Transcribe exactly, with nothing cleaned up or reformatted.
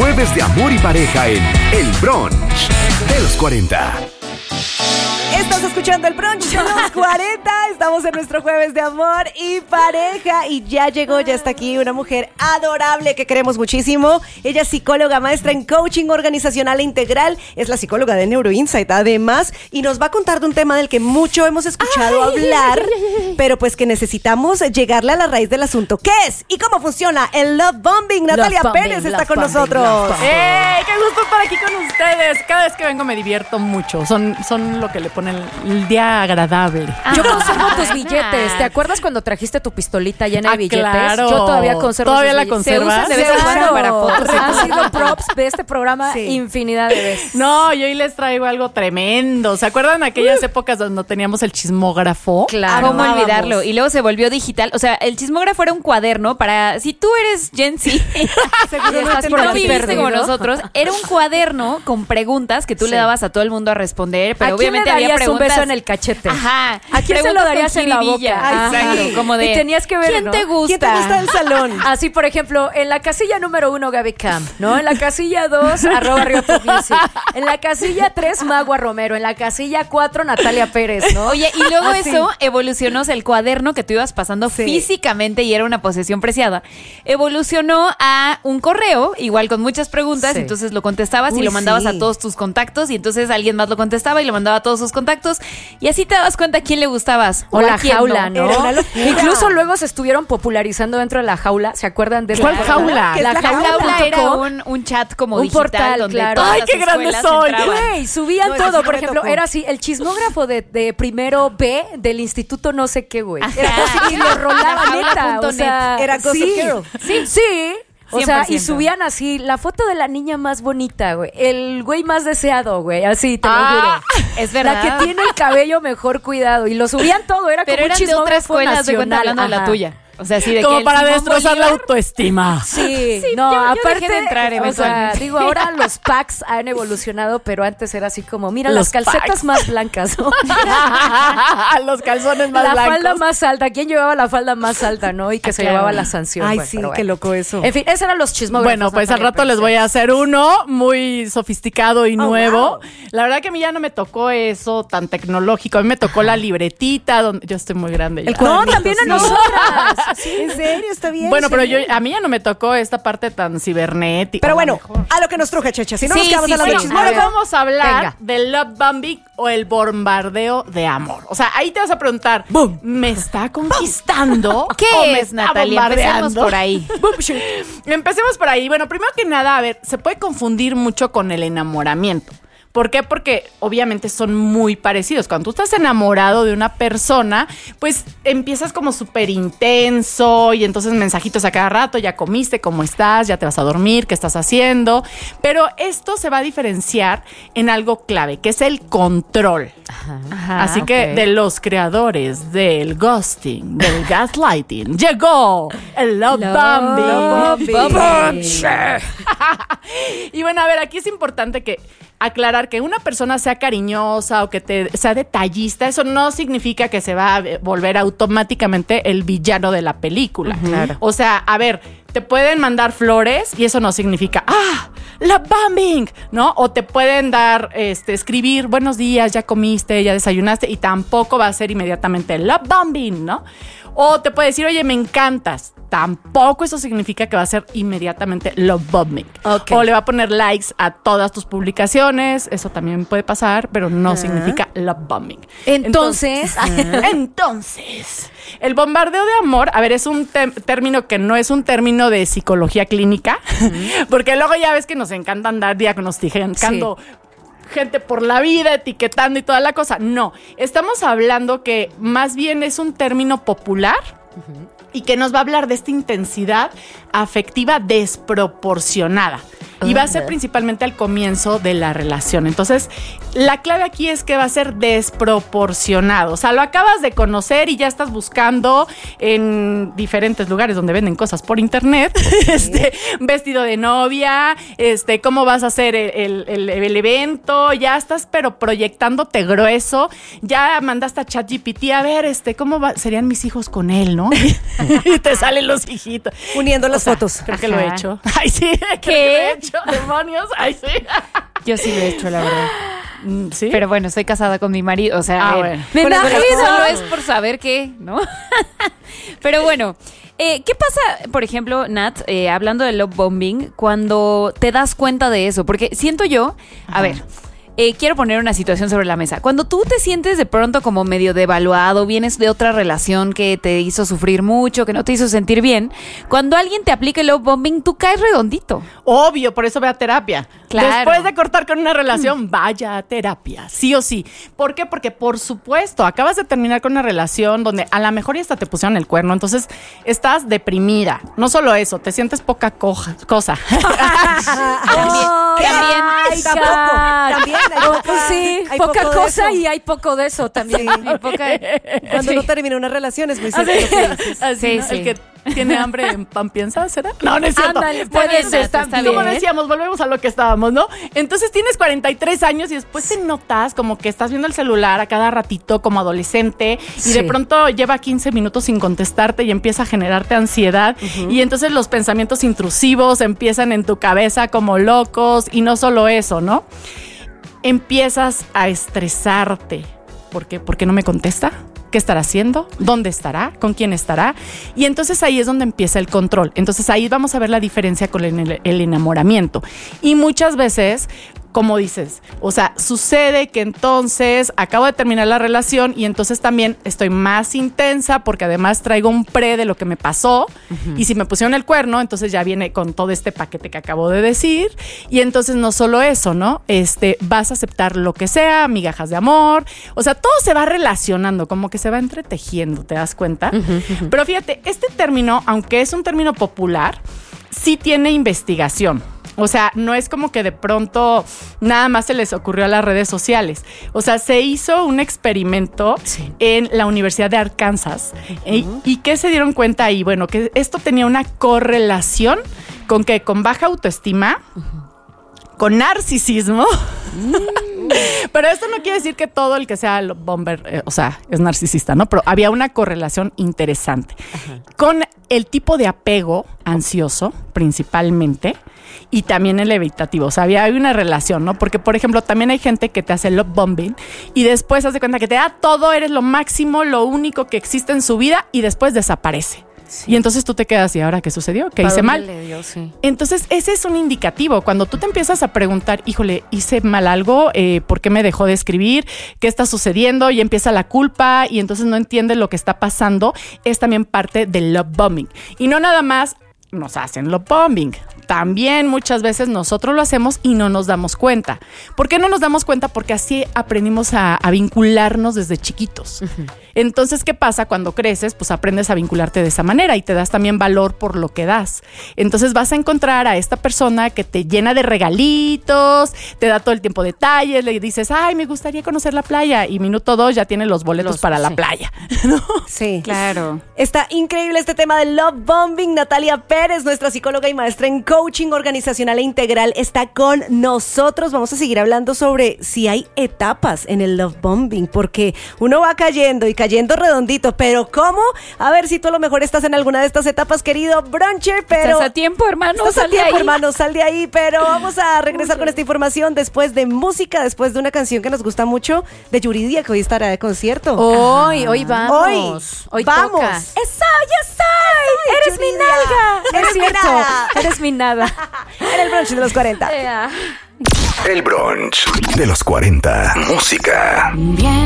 Jueves de amor y pareja en El Brunch de los cuarenta. Estás escuchando el brunch de los cuarenta. Estamos en nuestro jueves de amor y pareja. Y ya llegó, ya está aquí una mujer adorable que queremos muchísimo. Ella es psicóloga, maestra en coaching organizacional e integral. Es la psicóloga de NeuroInsight, además. Y nos va a contar de un tema del que mucho hemos escuchado Ay. hablar, pero pues que necesitamos llegarle a la raíz del asunto. ¿Qué es y cómo funciona el love bombing? Natalia Love bombing, Pérez está love con bombing, nosotros. love bombing. ¡Ey! ¡Qué gusto estar aquí con ustedes! Cada vez que vengo me divierto mucho. Son, son lo que le ponen el, el día agradable. Yo conservo tus billetes. ¿Te acuerdas cuando trajiste tu pistolita llena de Ah, billetes? claro. Yo todavía conservo ¿Todavía esos la billetes. conservas? Se usan de vez en cuando Claro. para fotos. Han Sí. sido props de este programa Sí. infinidad de veces. No, yo hoy les traigo algo tremendo. ¿Se acuerdan aquellas épocas donde teníamos el chismógrafo? Claro. ¿Cómo Amábamos. olvidarlo? Y luego se volvió digital. O sea, el chismógrafo era un cuaderno para... Si tú eres Gen Z Seguro y no estás te por no entendí. viviste como nosotros, era un cuaderno con preguntas que tú Sí. le dabas a todo el mundo a responder, pero ¿A quién obviamente le darías había un preguntas... beso en el cachete? Ajá. ¿A quién se lo Preguntas darías con en la jiribilla. boca? Ay, Ajá, sí. como de... Y tenías que ver, ¿Quién ¿no? te gusta? ¿Quién te gusta del salón? Así, por ejemplo, en la casilla número uno, Gaby Cam, ¿no? En la casilla dos, arroba Río Publici. En la casilla tres, Magua Romero. En la casilla cuatro, Natalia Pérez, ¿no? Oye, y luego Así. eso evolucionó, o sea, el cuaderno que tú ibas pasando Sí. físicamente y era una posesión preciada, evolucionó a un correo, igual con muchas preguntas, Sí. entonces lo contestabas Uy, y lo mandabas sí. a todos tus contactos y entonces alguien más lo contestaba y lo mandaba a todos sus contactos y así te dabas cuenta a quién le gustabas O a la quién jaula, no. ¿no? Era una locura. Incluso luego se estuvieron popularizando dentro de la jaula. ¿Se acuerdan de ¿Cuál la jaula? ¿Qué es La, la La jaula, jaula punto era com. un, un chat como Un digital portal, donde claro. todas ¡Ay, las qué grande escuelas soy! entraban. Güey, subían No, eso todo. sí Por me ejemplo, tocó. era así, el chismógrafo de, de primero B del instituto no sé qué, güey. Era Ajá. así, y lo rolaba La neta. jaula punto O sea, net. Era Gossip sí, Girl. sí, sí. O cien sea, por y ciento. subían así la foto de la niña más bonita, güey. El güey más deseado, güey. Así, te Ah, lo juro. Es verdad. La que tiene el cabello mejor cuidado. Y lo subían todo. Era Pero como un eran de otra chismógrafo escuela, de cuenta nacional. hablando de la Ajá. tuya. O sea, así de que Como el para Simón destrozar la Bolívar- autoestima. Sí, Sí, no, yo- yo aparte, dejé de entrar o sea, eventualmente. digo, ahora los packs han evolucionado, pero antes era así como, mira, Los las calcetas packs. más blancas, ¿no? Los calzones más La blancos. falda más alta, ¿quién llevaba la falda más alta, no? Y que Ah, se claro. llevaba la sanción. Ay, pues, sí, pero bueno. qué loco eso. En fin, esos eran los chismógrafos. Bueno, pues al Natalia rato les Pérez. voy a hacer uno muy sofisticado y Oh, nuevo. wow. La verdad que a mí ya no me tocó eso tan tecnológico. A mí me tocó la libretita. Donde... Yo estoy muy grande ya. El No, cuadernito, también a sí. nosotras. ¿En serio? Está bien. Bueno, pero sí. yo a mí ya no me tocó esta parte tan cibernética. Pero a lo bueno, mejor. a lo que nos truje, Checha. Si no Sí, nos quedamos sí, hablando sí. de Ahora chismógrafo. vamos a hablar Venga. del love bombing o el bombardeo de amor. O sea, ahí te vas a preguntar, Boom. ¿me está conquistando? ¿Qué o me es, está Natalia? Empecemos bombardeando? por ahí. Empecemos por ahí. Bueno, primero que nada, a ver, se puede confundir mucho con el enamoramiento. ¿Por qué? Porque obviamente son muy parecidos. Cuando tú estás enamorado de una persona, pues empiezas como súper intenso y entonces mensajitos a cada rato, ya comiste, cómo estás, ya te vas a dormir, qué estás haciendo. Pero esto se va a diferenciar en algo clave, que es el control. Ajá, Así que ok. de los creadores del ghosting, del gaslighting, llegó el love, bombing. bombing. Punch. Y bueno, a ver, aquí es importante que aclarar que una persona sea cariñosa o que te sea detallista, eso no significa que se va a volver automáticamente el villano de la película. Claro. O sea, a ver, te pueden mandar flores y eso no significa, ah, love bombing, ¿no? O te pueden dar, este, escribir, buenos días, ya comiste, ya desayunaste, y tampoco va a ser inmediatamente love bombing, ¿no? O te puede decir, oye, me encantas. Tampoco eso significa que va a ser inmediatamente love bombing. Ok. O le va a poner likes a todas tus publicaciones. Eso también puede pasar, pero no significa love bombing. Entonces, Entonces, el bombardeo de amor, a ver, es un te- término que no es un término de psicología clínica, porque luego ya ves que nos encanta andar diagnosticando gente por la vida, etiquetando y toda la cosa. No, estamos hablando que más bien es un término popular y que nos va a hablar de esta intensidad afectiva desproporcionada. Y va a ser principalmente al comienzo de la relación. Entonces, la clave aquí es que va a ser desproporcionado. O sea, lo acabas de conocer y ya estás buscando en diferentes lugares donde venden cosas por internet, este, vestido de novia, este, cómo vas a hacer el, el, el, el evento, ya estás pero proyectándote grueso, ya mandaste a ChatGPT a ver, este, cómo va, serían mis hijos con él, ¿no? Y te salen los hijitos. Uniendo las O sea, fotos. Creo que lo he Ajá. hecho. Ay, sí, creo que lo he ¿Qué? hecho. hecho? ¿Demonios? Ay, sí. Yo sí lo he hecho, la verdad. ¿Sí? Pero bueno, estoy casada con mi marido, o sea, Ah, a ver, bueno. me Por eso imagino, no. solo es por saber qué, ¿no? Pero bueno, eh, ¿qué pasa, por ejemplo, Nat, eh, hablando de love bombing, cuando te das cuenta de eso? Porque siento yo, a Ajá. ver, eh, quiero poner una situación sobre la mesa. Cuando tú te sientes de pronto como medio devaluado, vienes de otra relación que te hizo sufrir mucho, que no te hizo sentir bien, cuando alguien te aplica el love bombing, tú caes redondito. Obvio, por eso ve a terapia. Claro. Después de cortar con una relación, vaya a terapia, sí o sí. ¿Por qué? Porque, por supuesto, acabas de terminar con una relación donde a lo mejor ya hasta te pusieron el cuerno, entonces estás deprimida. No solo eso, te sientes poca coja- cosa. También, también. Ay, tampoco. También hay No, poca, pues sí, hay poca poco de cosa eso. y hay poco de eso también. Sí. Y poca- Cuando Sí. uno termina una relación es muy cierto lo que dices. Así, Sí, ¿no? sí. El que tiene hambre en pan piensa, ¿será? No, no es cierto. Ándale, Bueno, puede Nat, ser está también. bien. Como decíamos, volvemos a lo que estábamos, ¿no? Entonces tienes cuarenta y tres años y después te notas como que estás viendo el celular a cada ratito como adolescente y Sí. de pronto lleva quince minutos sin contestarte y empieza a generarte ansiedad y entonces los pensamientos intrusivos empiezan en tu cabeza como locos y no solo eso, ¿no? Empiezas a estresarte. ¿Por qué? ¿Por qué no me contesta? ¿Qué estará haciendo? ¿Dónde estará? ¿Con quién estará? Y entonces ahí es donde empieza el control. Entonces ahí vamos a ver la diferencia con el, el enamoramiento. Y muchas veces, como dices, o sea, sucede que entonces acabo de terminar la relación y entonces también estoy más intensa porque además traigo un pre de lo que me pasó. Uh-huh. Y si me pusieron el cuerno, entonces ya viene con todo este paquete que acabo de decir. Y entonces no solo eso, ¿no? Este, vas a aceptar lo que sea, migajas de amor. O sea, todo se va relacionando, como que se va entretejiendo, ¿te das cuenta? Uh-huh, uh-huh. Pero fíjate, este término, aunque es un término popular, sí tiene investigación. O sea, no es como que de pronto nada más se les ocurrió a las redes sociales. O sea, se hizo un experimento sí. en la Universidad de Arkansas. Uh-huh. y, ¿Y qué se dieron cuenta ahí? Bueno, que esto tenía una correlación con que con baja autoestima, uh-huh. con narcisismo. Mm. Pero esto no quiere decir que todo el que sea el bomber, eh, o sea, es narcisista, ¿no? Pero había una correlación interesante. Ajá. Con el tipo de apego ansioso, principalmente, y también el evitativo. O sea, había una relación, ¿no? Porque, por ejemplo, también hay gente que te hace love bombing y después haz de cuenta que te da todo, eres lo máximo, lo único que existe en su vida y después desaparece. Sí. Y entonces tú te quedas, ¿y ahora qué sucedió? ¿Qué hice mal? Le dio, sí. Entonces ese es un indicativo. Cuando tú te empiezas a preguntar, híjole, hice mal algo, eh, ¿por qué me dejó de escribir? ¿Qué está sucediendo? Y empieza la culpa y entonces no entiendes lo que está pasando. Es también parte del love bombing. Y no nada más nos hacen love bombing. También muchas veces nosotros lo hacemos y no nos damos cuenta. ¿Por qué no nos damos cuenta? Porque así aprendimos a, a vincularnos desde chiquitos. Uh-huh. Entonces, ¿qué pasa? Cuando creces, pues aprendes a vincularte de esa manera y te das también valor por lo que das. Entonces vas a encontrar a esta persona que te llena de regalitos, te da todo el tiempo detalles, le dices, ay, me gustaría conocer la playa, y minuto dos ya tiene los boletos los, para sí. la playa, ¿no? Sí. Claro. Está increíble este tema del love bombing. Natalia Pérez, nuestra psicóloga y maestra en coaching organizacional e integral, está con nosotros. Vamos a seguir hablando sobre si hay etapas en el love bombing, porque uno va cayendo y cayendo redondito, pero ¿cómo? A ver si tú a lo mejor estás en alguna de estas etapas, querido bruncher, pero... Estás a tiempo, hermano, Estás sal a tiempo, de ahí. hermano, sal de ahí, pero vamos a regresar con esta información después de música, después de una canción que nos gusta mucho de Yuridia, que hoy estará de concierto. Hoy, hoy vamos. Hoy, hoy vamos. Toca. ¡Eso, yo soy! ¡Eres mi Yuridia. nalga! Eres Es mi cierto, nada. eres mi nada. En el brunch de los cuarenta. Yeah. El brunch de los cuarenta. Música. Bien.